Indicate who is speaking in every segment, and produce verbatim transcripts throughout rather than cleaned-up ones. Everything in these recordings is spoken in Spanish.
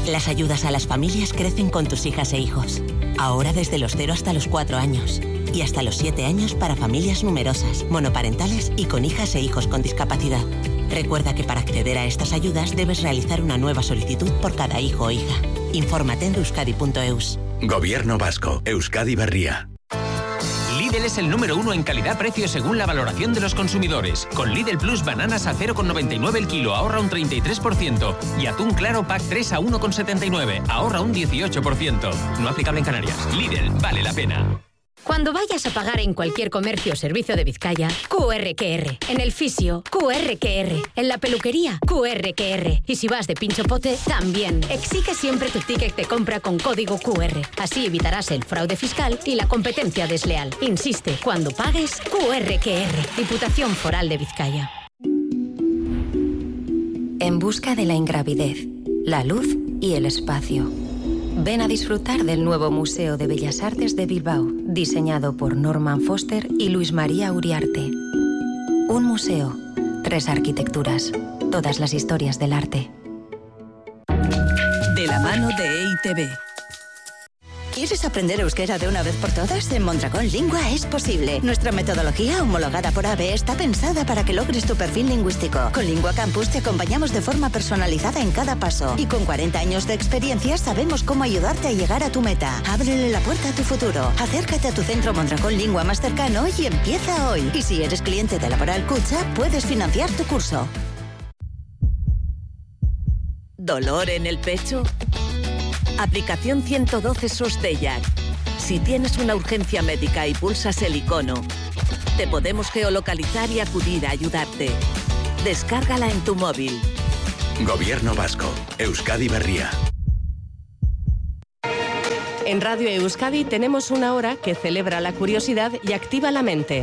Speaker 1: Las ayudas a las familias crecen con tus hijas e hijos. Ahora desde los cero hasta los cuatro años. Y hasta los siete años para familias numerosas, monoparentales y con hijas e hijos con discapacidad. Recuerda que para acceder a estas ayudas debes realizar una nueva solicitud por cada hijo o hija. Infórmate en euskadi punto eus.
Speaker 2: Gobierno vasco. Euskadi Berria.
Speaker 3: Lidl es el número uno en calidad-precio según la valoración de los consumidores. Con Lidl Plus bananas a cero coma noventa y nueve el kilo, ahorra un treinta y tres por ciento. Y atún claro pack tres a uno coma setenta y nueve, ahorra un dieciocho por ciento. No aplicable en Canarias. Lidl, vale la pena.
Speaker 4: Cuando vayas a pagar en cualquier comercio o servicio de Vizcaya, Q R Q R. En el fisio, Q R Q R. En la peluquería, Q R Q R. Y si vas de pinchopote, también. Exige siempre tu ticket de compra con código Q R. Así evitarás el fraude fiscal y la competencia desleal. Insiste, cuando pagues, Q R Q R. Diputación Foral de Vizcaya.
Speaker 5: En busca de la ingravidez, la luz y el espacio. Ven a disfrutar del nuevo Museo de Bellas Artes de Bilbao, diseñado por Norman Foster y Luis María Uriarte. Un museo, tres arquitecturas, todas las historias del arte.
Speaker 6: De la mano de E I T B. ¿Quieres aprender euskera de una vez por todas? En Mondragón Lingua es posible. Nuestra metodología, homologada por A B E, está pensada para que logres tu perfil lingüístico. Con Lingua Campus te acompañamos de forma personalizada en cada paso. Y con cuarenta años de experiencia sabemos cómo ayudarte a llegar a tu meta. Ábrele la puerta a tu futuro. Acércate a tu centro Mondragón Lingua más cercano y empieza hoy. Y si eres cliente de Laboral Cucha, puedes financiar tu curso.
Speaker 7: ¿Dolor en el pecho? Aplicación ciento doce Sostellac. Si tienes una urgencia médica y pulsas el icono, te podemos geolocalizar y acudir a ayudarte. Descárgala en tu móvil.
Speaker 2: Gobierno vasco. Euskadi Berria.
Speaker 8: En Radio Euskadi tenemos una hora que celebra la curiosidad y activa la mente.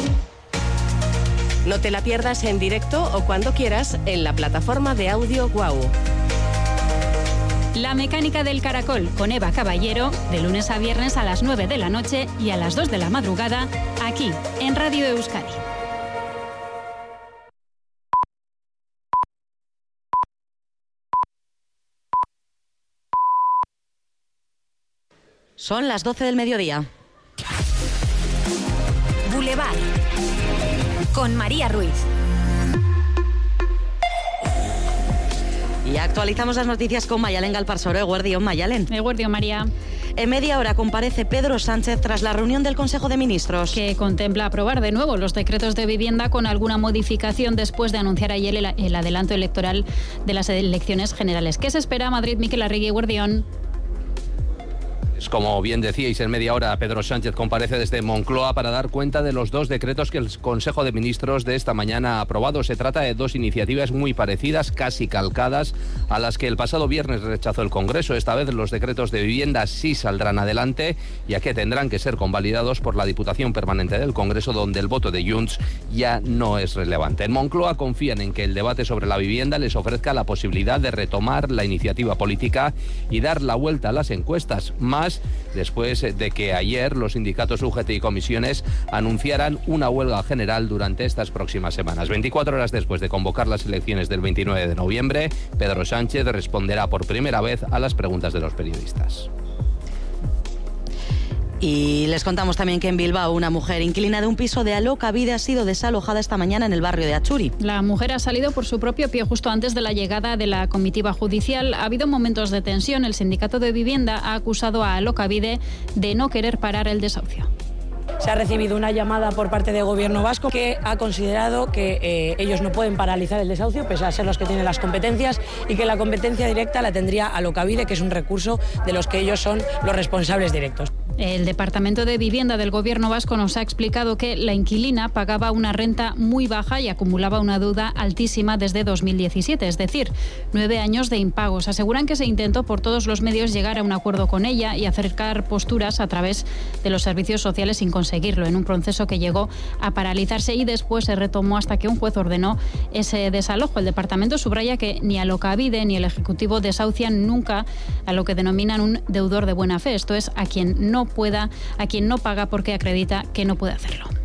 Speaker 8: No te la pierdas en directo o cuando quieras en la plataforma de audio Guau.
Speaker 9: La mecánica del caracol con Eva Caballero, de lunes a viernes a las nueve de la noche y a las dos de la madrugada, aquí, en Radio Euskadi.
Speaker 10: Son las doce del mediodía.
Speaker 4: Boulevard. Con María Ruiz.
Speaker 10: Y actualizamos las noticias con Mayalen Galparsoro. Eguerdión, Mayalen.
Speaker 9: Eguerdión, María.
Speaker 10: En media hora comparece Pedro Sánchez tras la reunión del Consejo de Ministros.
Speaker 9: Que contempla aprobar de nuevo los decretos de vivienda con alguna modificación después de anunciar ayer el, el adelanto electoral de las elecciones generales. ¿Qué se espera a Madrid? Miquel Arregui, Eguerdión.
Speaker 11: Como bien decíais, en media hora Pedro Sánchez comparece desde Moncloa para dar cuenta de los dos decretos que el Consejo de Ministros de esta mañana ha aprobado. Se trata de dos iniciativas muy parecidas, casi calcadas, a las que el pasado viernes rechazó el Congreso. Esta vez los decretos de vivienda sí saldrán adelante, ya que tendrán que ser convalidados por la Diputación Permanente del Congreso, donde el voto de Junts ya no es relevante. En Moncloa confían en que el debate sobre la vivienda les ofrezca la posibilidad de retomar la iniciativa política y dar la vuelta a las encuestas, más después de que ayer los sindicatos U G T y comisiones anunciaran una huelga general durante estas próximas semanas. veinticuatro horas después de convocar las elecciones del veintinueve de noviembre, Pedro Sánchez responderá por primera vez a las preguntas de los periodistas.
Speaker 10: Y les contamos también que en Bilbao una mujer inquilina de un piso de Alokabide ha sido desalojada esta mañana en el barrio de Achuri.
Speaker 9: La mujer ha salido por su propio pie justo antes de la llegada de la comitiva judicial. Ha habido momentos de tensión. El sindicato de vivienda ha acusado a Alokabide de no querer parar el desahucio.
Speaker 12: Se ha recibido una llamada por parte del Gobierno vasco que ha considerado que eh, ellos no pueden paralizar el desahucio, pese a ser los que tienen las competencias, y que la competencia directa la tendría Alokabide, que es un recurso de los que ellos son los responsables directos.
Speaker 9: El Departamento de Vivienda del Gobierno vasco nos ha explicado que la inquilina pagaba una renta muy baja y acumulaba una deuda altísima desde dos mil diecisiete, es decir, nueve años de impagos. Aseguran que se intentó por todos los medios llegar a un acuerdo con ella y acercar posturas a través de los servicios sociales sin conseguirlo, en un proceso que llegó a paralizarse y después se retomó hasta que un juez ordenó ese desalojo. El departamento subraya que ni Alokabide ni el Ejecutivo desahucian nunca a lo que denominan un deudor de buena fe, esto es, a quien no pueda, a quien no paga porque acredita que no puede hacerlo.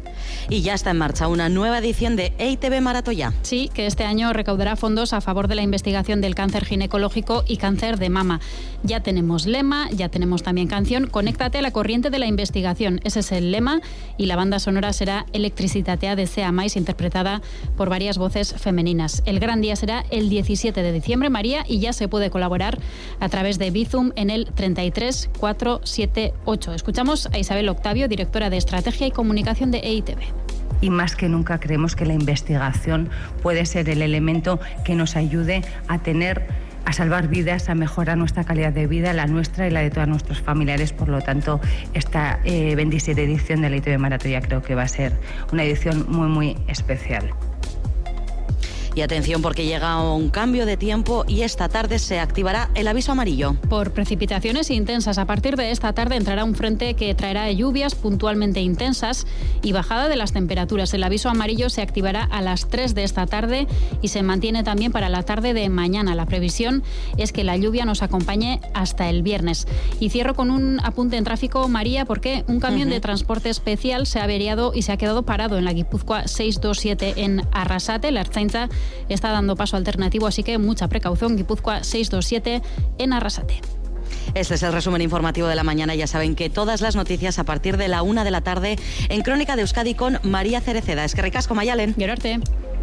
Speaker 10: Y ya está en marcha una nueva edición de E I Te Be Maratoya.
Speaker 9: Sí, que este año recaudará fondos a favor de la investigación del cáncer ginecológico y cáncer de mama. Ya tenemos lema, ya tenemos también canción. Conéctate a la corriente de la investigación. Ese es el lema, y la banda sonora será Electricitatea de Sea Mais, interpretada por varias voces femeninas. El gran día será el diecisiete de diciembre, María, y ya se puede colaborar a través de Bizum en el treinta y tres cuatrocientos setenta y ocho. Escuchamos a Isabel Octavio, directora de Estrategia y Comunicación de E I Te Be.
Speaker 13: Y más que nunca creemos que la investigación puede ser el elemento que nos ayude a tener, a salvar vidas, a mejorar nuestra calidad de vida, la nuestra y la de todos nuestros familiares. Por lo tanto, esta eh, veintisiete edición de la E I Te Be Maratoya creo que va a ser una edición muy, muy especial.
Speaker 10: Y atención, porque llega un cambio de tiempo y esta tarde se activará el aviso amarillo.
Speaker 9: Por precipitaciones intensas. A partir de esta tarde entrará un frente que traerá lluvias puntualmente intensas y bajada de las temperaturas. El aviso amarillo se activará a las tres de esta tarde y se mantiene también para la tarde de mañana. La previsión es que la lluvia nos acompañe hasta el viernes. Y cierro con un apunte en tráfico, María, porque un camión uh-huh. de transporte especial se ha averiado y se ha quedado parado en la Guipúzcoa seiscientos veintisiete en Arrasate. La Ertzaintza está dando paso alternativo, así que mucha precaución. Guipúzcoa seiscientos veintisiete en Arrasate.
Speaker 10: Este es el resumen informativo de la mañana. Ya saben que todas las noticias a partir de la una de la tarde en Crónica de Euskadi con María Cereceda. Es que ricasco, Mayalen.
Speaker 9: Gerarte.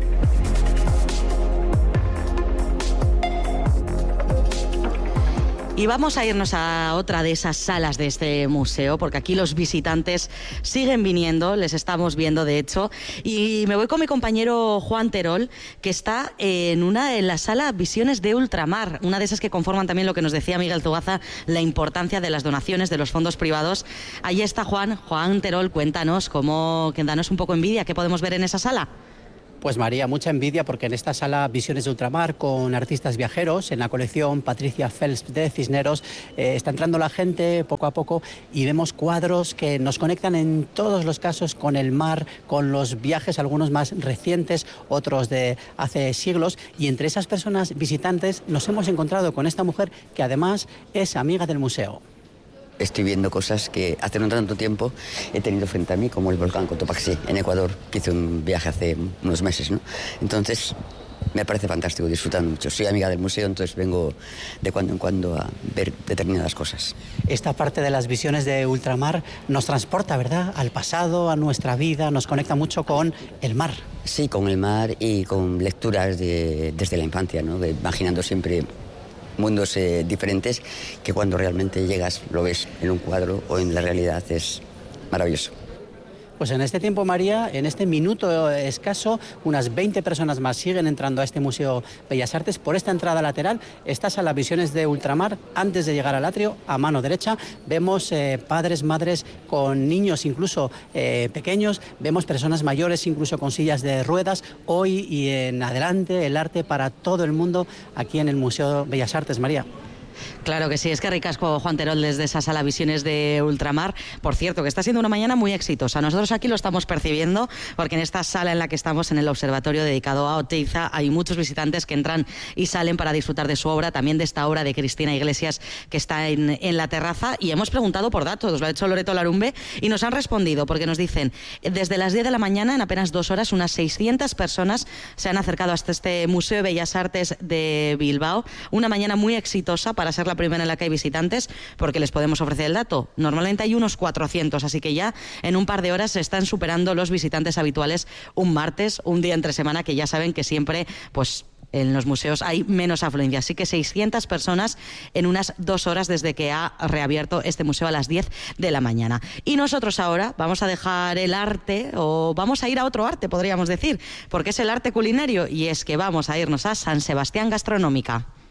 Speaker 10: Y vamos a irnos a otra de esas salas de este museo, porque aquí los visitantes siguen viniendo, les estamos viendo de hecho, y me voy con mi compañero Juan Terol, que está en una en la sala Visiones de Ultramar, una de esas que conforman también lo que nos decía Miguel Zugaza, la importancia de las donaciones de los fondos privados. Ahí está Juan, Juan Terol, cuéntanos, cómo, danos un poco envidia, ¿qué podemos ver en esa sala?
Speaker 14: Pues María, mucha envidia, porque en esta sala Visiones de Ultramar, con artistas viajeros, en la colección Patricia Phelps de Cisneros, eh, está entrando la gente poco a poco y vemos cuadros que nos conectan en todos los casos con el mar, con los viajes, algunos más recientes, otros de hace siglos, y entre esas personas visitantes nos hemos encontrado con esta mujer que además es amiga del museo.
Speaker 15: Estoy viendo cosas que hace no tanto tiempo he tenido frente a mí, como el volcán Cotopaxi en Ecuador, que hice un viaje hace unos meses, ¿no? Entonces me parece fantástico, disfrutando mucho. Soy amiga del museo, entonces vengo de cuando en cuando a ver determinadas cosas.
Speaker 14: Esta parte de las Visiones de Ultramar nos transporta, ¿verdad?, al pasado, a nuestra vida, nos conecta mucho con el mar.
Speaker 15: Sí, con el mar y con lecturas de, desde la infancia, ¿no? De, imaginando siempre mundos eh, diferentes, que cuando realmente llegas lo ves en un cuadro o en la realidad es maravilloso.
Speaker 14: Pues en este tiempo, María, en este minuto escaso, unas veinte personas más siguen entrando a este Museo Bellas Artes por esta entrada lateral. Estas a las Visiones de Ultramar. Antes de llegar al atrio, a mano derecha, vemos eh, padres, madres con niños incluso eh, pequeños, vemos personas mayores incluso con sillas de ruedas. Hoy y en adelante, el arte para todo el mundo aquí en el Museo Bellas Artes, María.
Speaker 10: Claro que sí, es que ricasco, Juan Terol, desde esa sala Visiones de Ultramar. Por cierto, que está siendo una mañana muy exitosa. Nosotros aquí lo estamos percibiendo, porque en esta sala en la que estamos, en el observatorio dedicado a Oteiza, hay muchos visitantes que entran y salen para disfrutar de su obra, también de esta obra de Cristina Iglesias que está en, en la terraza. Y hemos preguntado por datos, lo ha hecho Loreto Larumbe, y nos han respondido, porque nos dicen, desde las diez de la mañana, en apenas dos horas, unas seiscientas personas se han acercado hasta este Museo de Bellas Artes de Bilbao. Una mañana muy exitosa para ser la primera en la que hay visitantes, porque les podemos ofrecer el dato. Normalmente hay unos cuatrocientos, así que ya en un par de horas se están superando los visitantes habituales un martes, un día entre semana, que ya saben que siempre, pues, en los museos hay menos afluencia. Así que seiscientas personas en unas dos horas desde que ha reabierto este museo a las diez de la mañana. Y nosotros ahora vamos a dejar el arte, o vamos a ir a otro arte, podríamos decir, porque es el arte culinario, y es que vamos a irnos a San Sebastián Gastronómica.